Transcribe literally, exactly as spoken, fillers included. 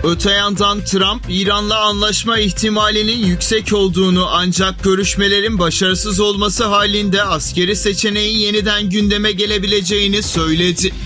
Öte yandan Trump, İran'la anlaşma ihtimalinin yüksek olduğunu ancak görüşmelerin başarısız olması halinde askeri seçeneğin yeniden gündeme gelebileceğini söyledi.